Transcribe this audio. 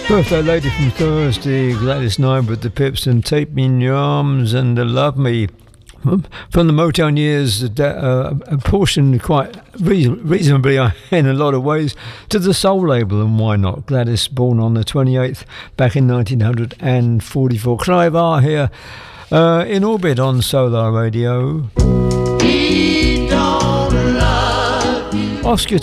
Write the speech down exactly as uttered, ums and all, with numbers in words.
Birthday lady from Thursday, Gladys Knight with the Pips and Take Me in Your Arms and uh, Love Me. From the Motown years, uh, a portion quite reason, reasonably in a lot of ways to the soul label, and why not? Gladys, born on the twenty-eighth back in nineteen forty-four. Clive R here uh, in orbit on Solar Radio. He don't love you. Oscar